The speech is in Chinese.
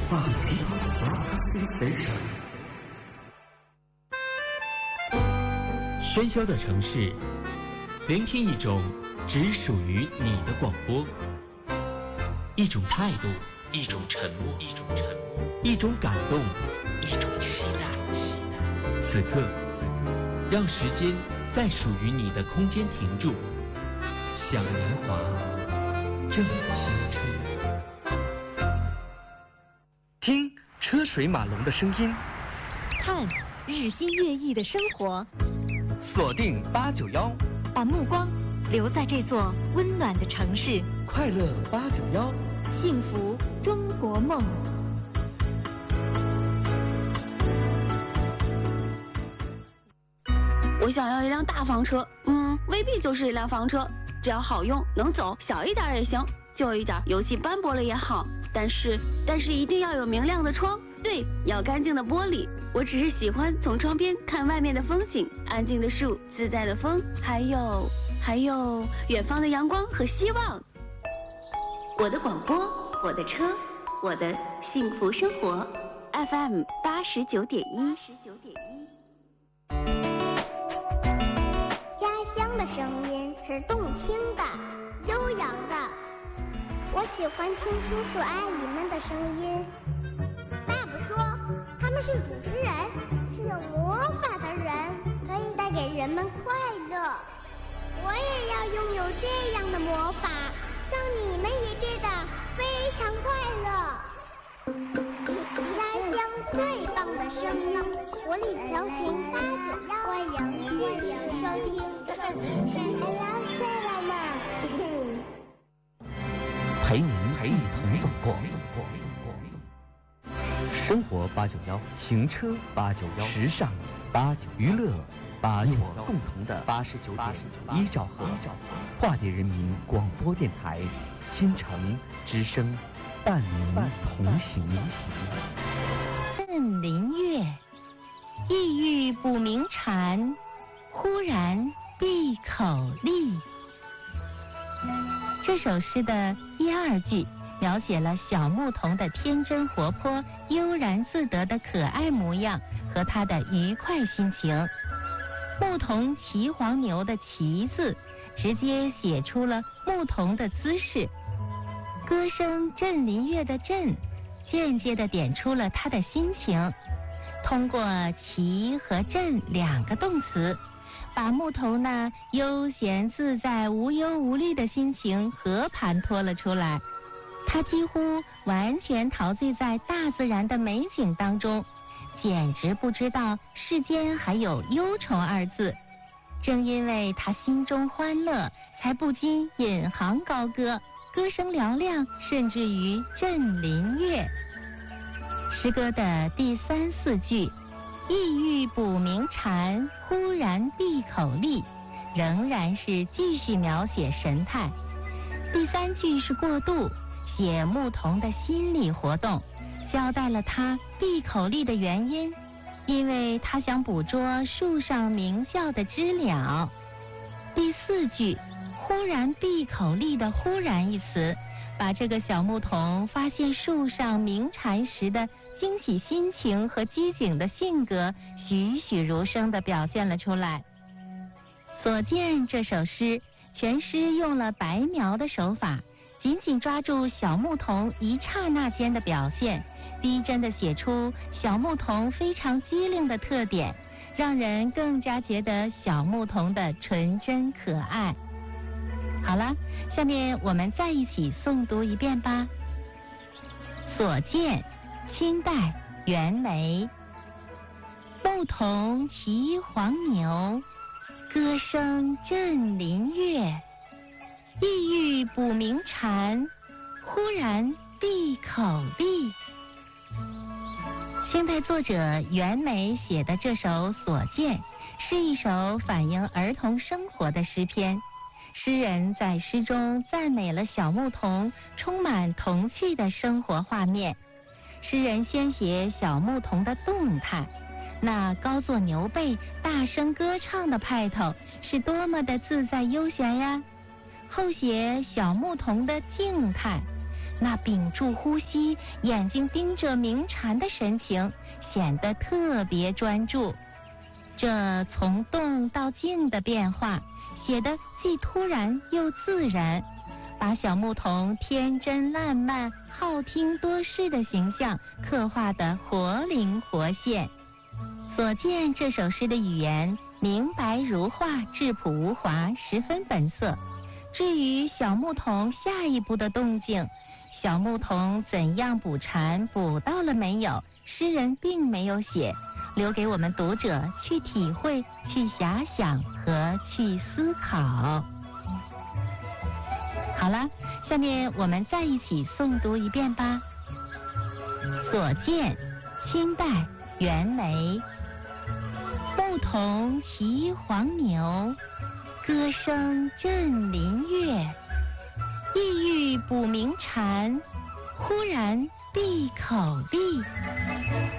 喧嚣的城市，聆听一种只属于你的广播，一种态度，一种沉默，一种感动，一种期待。此刻，让时间在属于你的空间停住，向年华正青春。 听车水马龙的声音， 看日新月异的生活， 锁定891， 把目光留在这座温暖的城市。 快乐891， 幸福中国梦。 我想要一辆大房车，未必就是一辆房车，只要好用能走，小一点也行，旧一点油漆斑驳了也好，但是一定要有明亮的窗，对，要干净的玻璃。我只是喜欢从窗边看外面的风景，安静的树，自在的风，还有远方的阳光和希望。我的广播，我的车，我的幸福生活。FM 89.1。 家乡的声音是动听的、悠扬的。我喜欢听叔叔阿姨们的声音。爸爸说，他们是主持人，是有魔法的人，可以带给人们快乐。我也要拥有这样的魔法，让你们也变得非常快乐。家乡最棒的声音，活力调频891，欢迎收听。 陪您一同走过。生活891，行车891，时尚891，娱乐891，共同的89.1兆赫，化蝶人民广播电台，新城之声，伴您同行。 镇林月，意欲捕鸣蝉，忽然闭口立。这首诗的1、2句描写了小牧童的天真活泼、悠然自得的可爱模样和他的愉快心情。牧童骑黄牛的骑字直接写出了牧童的姿势。歌声振林乐的振间接地点出了他的心情。通过骑和振2个动词，把牧童那悠闲自在、无忧无虑的心情和盘托了出来。他几乎完全陶醉在大自然的美景当中，简直不知道世间还有忧愁2字。正因为他心中欢乐，才不禁引吭高歌，歌声嘹亮，甚至于振林乐。诗歌的第3、4句，意欲捕鸣蝉，忽然闭口立，仍然是继续描写神态。第3句是过渡，写牧童的心理活动，交代了他闭口立的原因，因为他想捕捉树上鸣叫的知了。第4句，忽然闭口立的忽然一词，把这个小牧童发现树上鸣蝉时的惊喜心情和机警的性格栩栩如生地表现了出来。所见这首诗全诗用了白描的手法，紧紧抓住小牧童一刹那间的表现，逼真地写出小牧童非常机灵的特点，让人更加觉得小牧童的纯真可爱。好了，下面我们再一起诵读一遍吧。所见，清代袁枚。牧童骑黄牛，歌声振林乐，意欲捕鸣蝉，忽然闭口立。清代作者袁枚写的这首《所见》是一首反映儿童生活的诗篇。诗人在诗中赞美了小牧童充满童趣的生活画面。诗人先写小牧童的动态，那高坐牛背大声歌唱的派头是多么的自在悠闲呀。后写小牧童的静态， 那屏住呼吸、眼睛盯着鸣蝉的神情显得特别专注。这从动到静的变化写得既突然又自然，把小牧童天真烂漫、好听多事的形象刻画得活灵活现。所见这首诗的语言明白如画，质朴无华，十分本色。至于小牧童下一步的动静，小牧童怎样捕蝉，捕到了没有，诗人并没有写，留给我们读者去体会、去遐想和去思考。好了，下面我们再一起诵读一遍吧。所见，清代袁枚。牧童骑黄牛，歌声振林樾。意欲捕鸣蝉，忽然闭口立。